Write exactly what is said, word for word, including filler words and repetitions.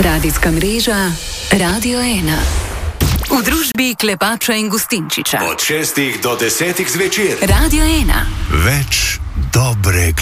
Radijska mreža Radio ena. V družbi Klepača in Gustinčiča. Od šestih do desetih zvečer. Radio ena. Več dobre glasbe.